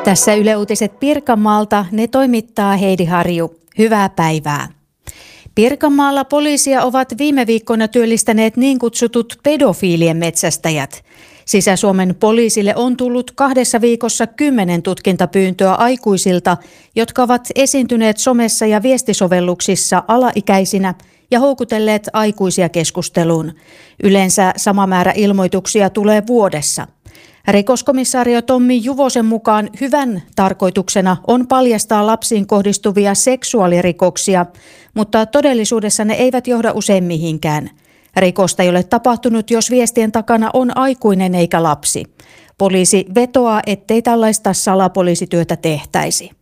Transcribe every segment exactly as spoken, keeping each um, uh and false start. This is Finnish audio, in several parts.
Tässä Yle Uutiset Pirkanmaalta, ne toimittaa Heidi Harju. Hyvää päivää. Pirkanmaalla poliisia ovat viime viikkoina työllistäneet niin kutsutut pedofiilien metsästäjät. Sisä-Suomen poliisille on tullut kahdessa viikossa kymmenen tutkintapyyntöä aikuisilta, jotka ovat esiintyneet somessa ja viestisovelluksissa alaikäisinä ja houkutelleet aikuisia keskusteluun. Yleensä sama määrä ilmoituksia tulee vuodessa. Rikoskomissario Tommi Juvosen mukaan hyvän tarkoituksena on paljastaa lapsiin kohdistuvia seksuaalirikoksia, mutta todellisuudessa ne eivät johda usein mihinkään. Rikosta ei ole tapahtunut, jos viestien takana on aikuinen eikä lapsi. Poliisi vetoaa, ettei tällaista salapoliisityötä tehtäisi.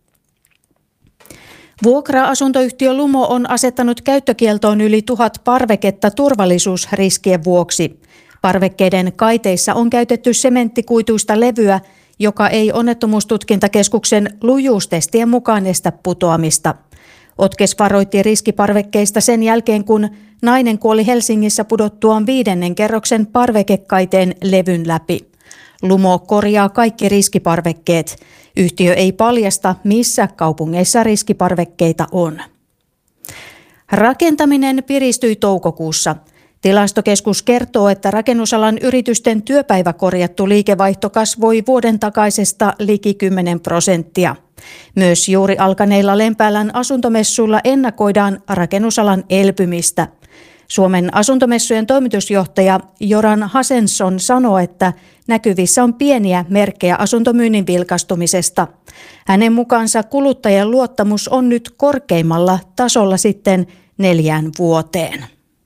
Vuokra-asuntoyhtiö Lumo on asettanut käyttökieltoon yli tuhat parveketta turvallisuusriskien vuoksi. Parvekkeiden kaiteissa on käytetty sementtikuituista levyä, joka ei onnettomuustutkintakeskuksen lujuustestien mukaan estä putoamista. Otkes varoitti riskiparvekkeista sen jälkeen, kun nainen kuoli Helsingissä pudottuaan viidennen kerroksen parvekekaiteen levyn läpi. Lumo korjaa kaikki riskiparvekkeet. Yhtiö ei paljasta, missä kaupungeissa riskiparvekkeita on. Rakentaminen piristyi toukokuussa. Tilastokeskus kertoo, että rakennusalan yritysten työpäiväkorjattu liikevaihto kasvoi vuoden takaisesta liki kymmenen prosenttia. Myös juuri alkaneilla Lempäälän asuntomessuilla ennakoidaan rakennusalan elpymistä. Suomen asuntomessujen toimitusjohtaja Joran Hasensson sanoo, että näkyvissä on pieniä merkkejä asuntomyynnin vilkastumisesta. Hänen mukaansa kuluttajien luottamus on nyt korkeimmalla tasolla sitten neljään vuoteen.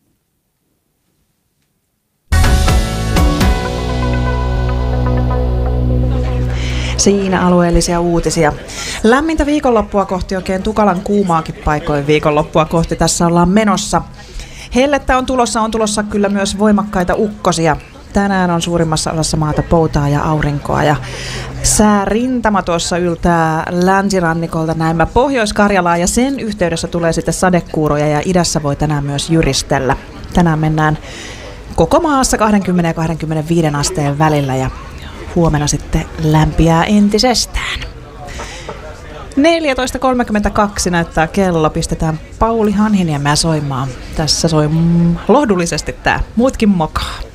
Siinä alueellisia uutisia. Lämmintä viikonloppua kohti, oikein tukalan kuumaakin paikoin viikonloppua kohti tässä ollaan menossa. Hellettä on tulossa, on tulossa kyllä myös voimakkaita ukkosia. Tänään on suurimmassa osassa maata poutaa ja aurinkoa ja säärintama tuossa yltää länsirannikolta näemmä Pohjois-Karjalaa ja sen yhteydessä tulee sitten sadekuuroja ja idässä voi tänään myös jyristellä. Tänään mennään koko maassa kaksikymmentä ja kaksikymmentäviisi asteen välillä ja huomenna sitten lämpiää entisestään. neljätoista kolmekymmentäkaksi näyttää kello. Pistetään Pauli Hanhiniemeä soimaan. Tässä soi lohdullisesti tää Muutkin mokaa.